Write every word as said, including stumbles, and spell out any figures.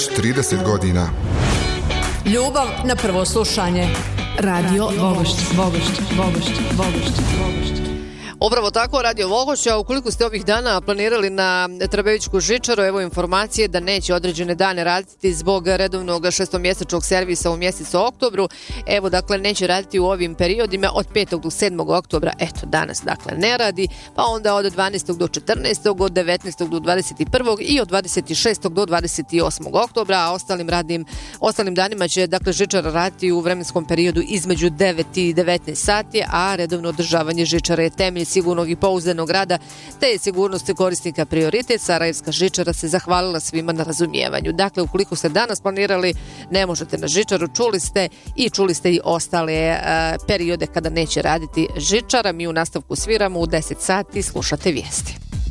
već trideset godina. Ljubav na prvo slušanje. Radio Vogošć, Vogošć, Vogošć, Vogošć, Vogošć. Upravo tako, Radio Vogošć, a ukoliko ste ovih dana planirali na Trbevićku žičaru, evo informacije da neće određene dane raditi zbog redovnog šestomjesečnog servisa u mjesecu oktobru. Evo, dakle, neće raditi u ovim periodima od petog do sedmog oktobra. Eto, danas, dakle, ne radi, pa onda od dvanaestog do četrnaestog, od devetnaestog do dvadeset prvog i od dvadeset šestog do dvadeset osmog oktobra, a ostalim radnim, ostalim danima će, dakle, žičara raditi u vremenskom periodu između devet i devetnaest sati, a redovno održavanje žičare je temelj sigurnog i pouzdanog rada, te je sigurnost korisnika prioritet. Sarajevska žičara se zahvalila svima na razumijevanju. Dakle, ukoliko ste danas planirali, ne možete na žičaru, čuli ste i čuli ste i ostale uh, periode kada neće raditi žičara. Mi u nastavku sviramo u deset sati, slušate vijesti.